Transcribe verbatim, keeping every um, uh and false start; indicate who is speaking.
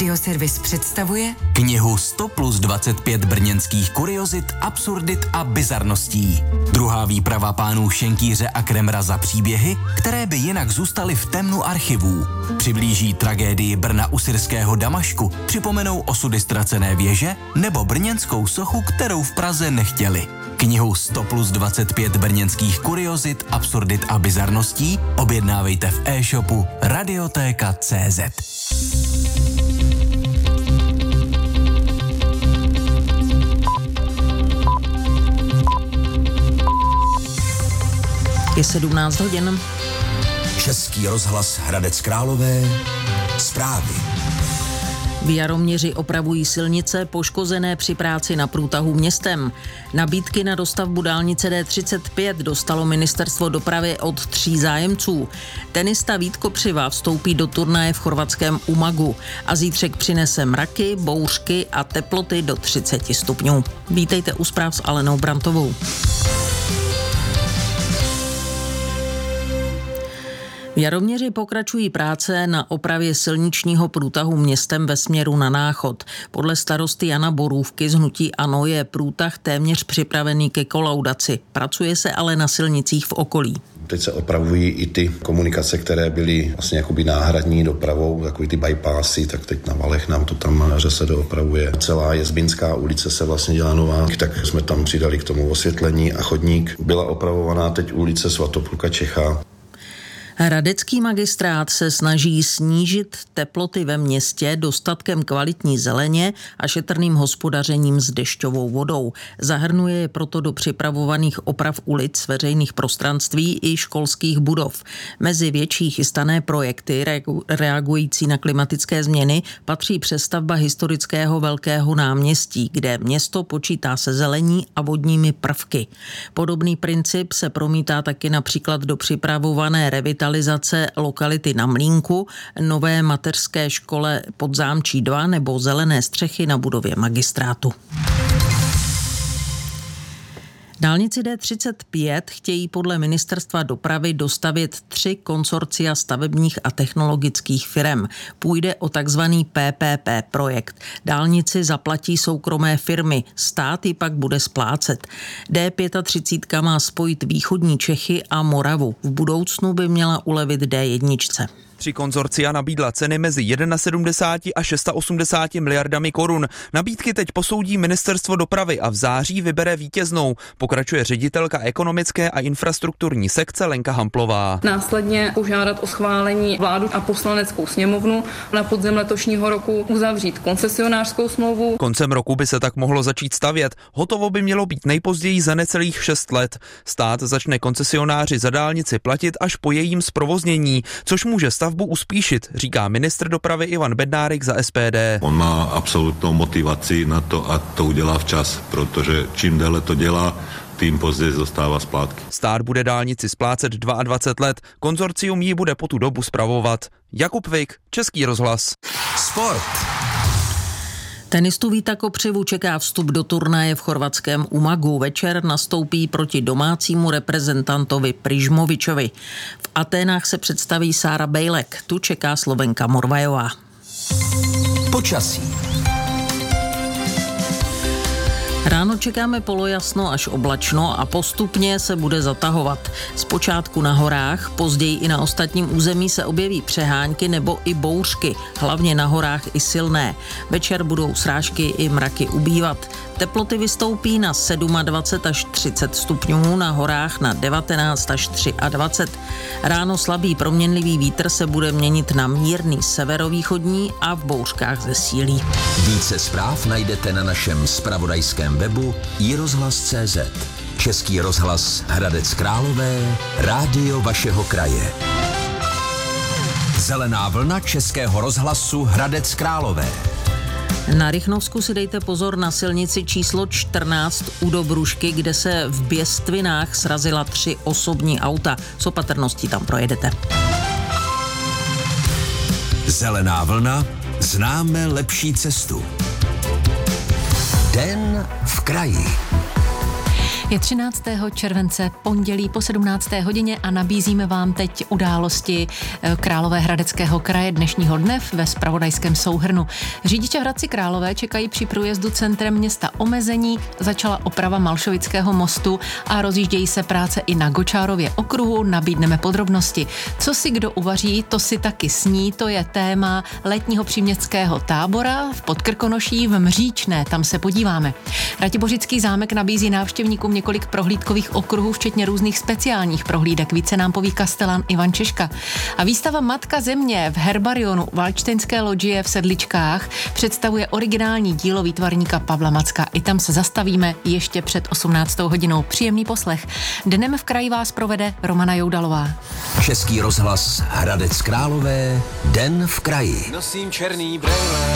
Speaker 1: Radioservis představuje
Speaker 2: knihu sto plus dvacet pět brněnských kuriozit, absurdit a bizarností. Druhá výprava pánů Šenkýře a Kremra za příběhy, které by jinak zůstaly v temnu archivů. Přiblíží tragédii Brna u syrského Damašku, připomenou osudy ztracené věže nebo brněnskou sochu, kterou v Praze nechtěli. Knihu sto plus dvacet pět brněnských kuriozit, absurdit a bizarností objednávejte v e-shopu Radiotéka tečka cé zet.
Speaker 3: Je sedmnáct hodin.
Speaker 4: Český rozhlas Hradec Králové. Zprávy.
Speaker 3: V Jaroměři opravují silnice poškozené při práci na průtahu městem. Nabídky na dostavbu dálnice D třicet pět dostalo ministerstvo dopravy od tří zájemců. Tenista Vít Kopřiva vstoupí do turnaje v chorvatském Umagu a zítřek přinese mraky, bouřky a teploty do třicet stupňů. Vítejte u zpráv s Alenou Brantovou. V Jaroměři pokračují práce na opravě silničního průtahu městem ve směru na Náchod. Podle starosty Jana Borůvky z hnutí ANO je průtah téměř připravený ke kolaudaci. Pracuje se ale na silnicích v okolí.
Speaker 5: Teď se opravují i ty komunikace, které byly vlastně jakoby náhradní dopravou, takový ty bypassy, tak teď na Valech nám to tam na řese doopravuje. Celá Jezbinská ulice se vlastně dělá nová, tak jsme tam přidali k tomu osvětlení a chodník. Byla opravovaná teď ulice Svatopluka Čecha.
Speaker 3: Hradecký magistrát se snaží snížit teploty ve městě dostatkem kvalitní zeleně a šetrným hospodařením s dešťovou vodou. Zahrnuje je proto do připravovaných oprav ulic, veřejných prostranství i školských budov. Mezi větší chystané projekty reagující na klimatické změny patří přestavba historického Velkého náměstí, kde město počítá se zelení a vodními prvky. Podobný princip se promítá taky například do připravované revitalizace lokality na Mlýnku, nové mateřské škole Podzámčí dva nebo zelené střechy na budově magistrátu. Dálnici D třicet pět chtějí podle ministerstva dopravy dostavět tři konsorcia stavebních a technologických firem. Půjde o takzvaný P P P projekt. Dálnici zaplatí soukromé firmy, stát ji pak bude splácet. D třicet pět má spojit východní Čechy a Moravu. V budoucnu by měla ulevit D jedna.
Speaker 6: Tři konzorcia nabídla ceny mezi sedmdesát jedna a osmdesát šest miliardami korun. Nabídky teď posoudí ministerstvo dopravy a v září vybere vítěznou, pokračuje ředitelka ekonomické a infrastrukturní sekce Lenka Hamplová.
Speaker 7: Následně požádat o schválení vládu a poslaneckou sněmovnu, na podzim letošního roku uzavřít koncesionářskou smlouvu.
Speaker 6: Koncem roku by se tak mohlo začít stavět. Hotovo by mělo být nejpozději za necelých šest let. Stát začne koncesionáři za dálnici platit až po jejím zprovoznění, což může stavbu uspíšit, říká ministr dopravy Ivan Bednárik za S P D.
Speaker 8: On má absolutnou motivaci na to a to udělá včas, protože čím déle to dělá, tím později dostává splátky.
Speaker 6: Stát bude dálnici splácet dvacet dva let, konzorcium ji bude po tu dobu spravovat. Jakub Vik, Český rozhlas.
Speaker 4: Sport.
Speaker 3: Tenistu Víta Kopřivu čeká vstup do turnaje v chorvatském Umagu. Večer nastoupí proti domácímu reprezentantovi Prižmovičovi. V Aténách se představí Sára Bejlek, tu čeká Slovenka Morvajová.
Speaker 4: Počasí.
Speaker 3: Ráno čekáme polojasno až oblačno a postupně se bude zatahovat. Zpočátku na horách, později i na ostatním území se objeví přehánky nebo i bouřky, hlavně na horách i silné. Večer budou srážky i mraky ubývat. Teploty vystoupí na dvacet sedm až třicet stupňů, na horách na devatenáct až dvacet tři. Ráno slabý proměnlivý vítr se bude měnit na mírný severovýchodní a v bouřkách zesílí.
Speaker 4: Více zpráv najdete na našem zpravodajském webu i rozhlas tečka cé zet. Český rozhlas Hradec Králové, rádio vašeho kraje. Zelená vlna Českého rozhlasu Hradec Králové.
Speaker 3: Na Rychnovsku si dejte pozor na silnici číslo čtrnáct u Dobrušky, kde se v Běstvinách srazila tři osobní auta. S opatrností tam projedete.
Speaker 4: Zelená vlna, známe lepší cestu. Den v kraji.
Speaker 1: Je třináctého července, pondělí po sedmnácté hodině a nabízíme vám teď události Královéhradeckého kraje dnešního dne ve zpravodajském souhrnu. Řidiče v Hradci Králové čekají při průjezdu centrem města omezení, začala oprava Malšovického mostu a rozjíždějí se práce i na Gočárově okruhu, nabídneme podrobnosti. Co si kdo uvaří, to si taky sní, to je téma letního příměstského tábora v Podkrkonoší v Mříčné, tam se podíváme. Ratibořický zámek nabízí návštěvníkům několik prohlídkových okruhů, včetně různých speciálních prohlídek. Více nám poví kastelán Ivan Češka. A výstava Matka země v herbarionu Valdštejnské lodžie v Sedličkách představuje originální dílo výtvarníka Pavla Macka. I tam se zastavíme ještě před osmnáctou hodinou. Příjemný poslech. Dnem v kraji vás provede Romana Joudalová.
Speaker 4: Český rozhlas Hradec Králové, Den v kraji.
Speaker 9: Nosím černý brejle.